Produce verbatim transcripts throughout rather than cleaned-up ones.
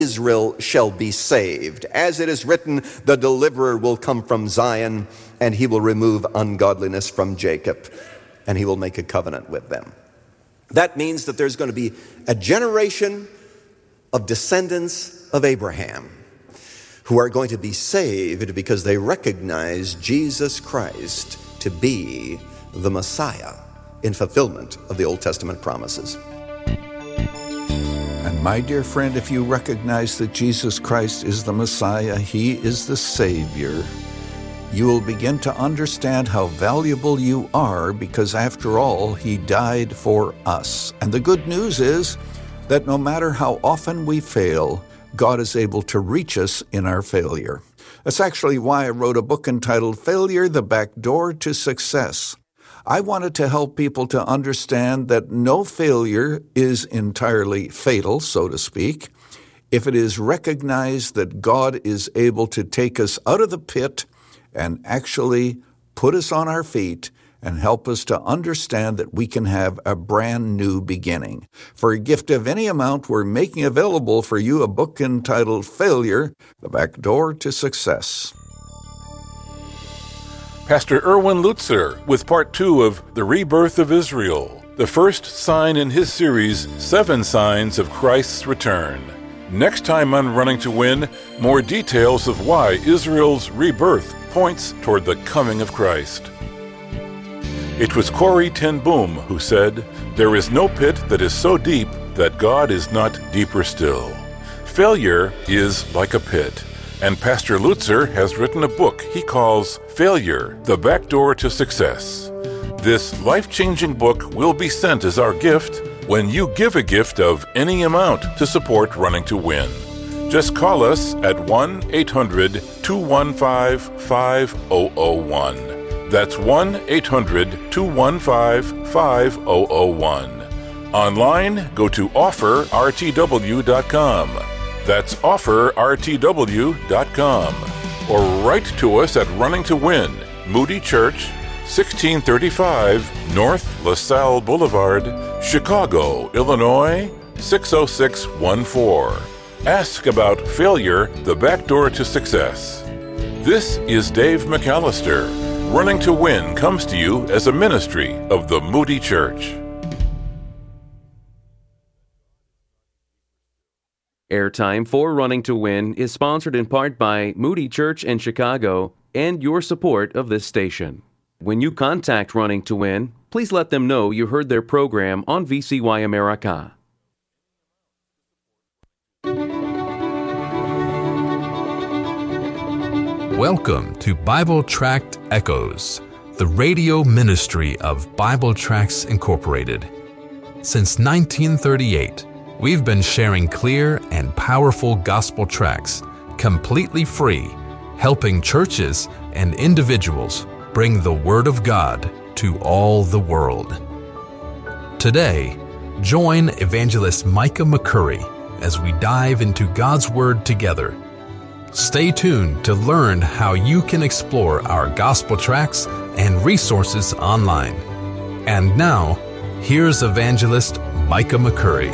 Israel shall be saved. As it is written, the deliverer will come from Zion, and he will remove ungodliness from Jacob, and he will make a covenant with them. That means that there's going to be a generation of descendants of Abraham who are going to be saved because they recognize Jesus Christ to be the Messiah in fulfillment of the Old Testament promises. And my dear friend, if you recognize that Jesus Christ is the Messiah, he is the Savior, you will begin to understand how valuable you are because, after all, he died for us. And the good news is that no matter how often we fail, God is able to reach us in our failure. That's actually why I wrote a book entitled Failure, the Back Door to Success. I wanted to help people to understand that no failure is entirely fatal, so to speak, if it is recognized that God is able to take us out of the pit and actually put us on our feet and help us to understand that we can have a brand new beginning. For a gift of any amount, we're making available for you a book entitled Failure, the Back Door to Success. Pastor Erwin Lutzer with part two of The Rebirth of Israel, the first sign in his series, Seven Signs of Christ's Return. Next time on Running to Win, more details of why Israel's rebirth points toward the coming of Christ. It was Corrie ten Boom who said, "There is no pit that is so deep that God is not deeper still." Failure is like a pit. And Pastor Lutzer has written a book he calls Failure, the Back Door to Success. This life-changing book will be sent as our gift when you give a gift of any amount to support Running to Win. Just call us at one eight hundred two one five five zero zero one. That's one eight hundred two one five five zero zero one. Online, go to offer r t w dot com. That's offer r t w dot com. Or write to us at Running to Win, Moody Church, sixteen thirty-five North LaSalle Boulevard, Chicago, Illinois, six oh six one four. Ask about Failure, the Back Door to Success. This is Dave McAllister. Running to Win comes to you as a ministry of the Moody Church. Airtime for Running to Win is sponsored in part by Moody Church in Chicago and your support of this station. When you contact Running to Win, please let them know you heard their program on V C Y America. Welcome to Bible Tract Echoes, the radio ministry of Bible Tracts Incorporated. Since nineteen thirty-eight, we've been sharing clear and powerful gospel tracts, completely free, helping churches and individuals bring the Word of God to all the world. Today, join Evangelist Micah McCurry as we dive into God's Word together. Stay tuned to learn how you can explore our gospel tracts and resources online. And now, here's Evangelist Micah McCurry.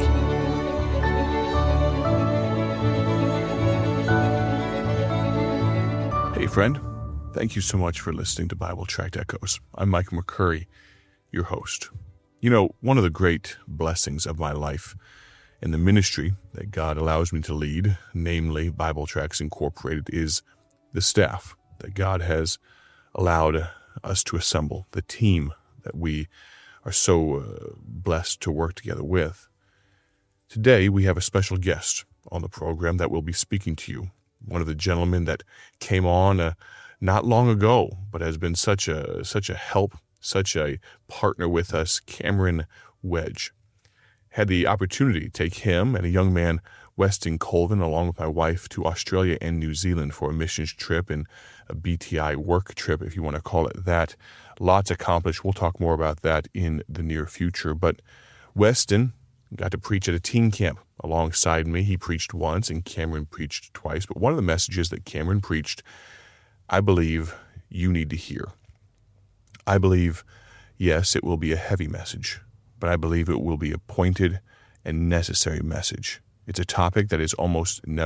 Hey friend, thank you so much for listening to Bible Tract Echoes. I'm Mike McCurry, your host. You know, one of the great blessings of my life in the ministry that God allows me to lead, namely Bible Tracts Incorporated, is the staff that God has allowed us to assemble, the team that we are so uh, blessed to work together with. Today, we have a special guest on the program that will be speaking to you. One of the gentlemen that came on uh, not long ago, but has been such a such a help, such a partner with us, Cameron Wedge. Had the opportunity to take him and a young man, Weston Colvin, along with my wife, to Australia and New Zealand for a missions trip and a B T I work trip, if you want to call it that. Lots accomplished. We'll talk more about that in the near future. But Weston got to preach at a teen camp alongside me. He preached once and Cameron preached twice. But one of the messages that Cameron preached, I believe you need to hear. I believe, yes, it will be a heavy message, but I believe it will be a pointed and necessary message It's a topic that is almost never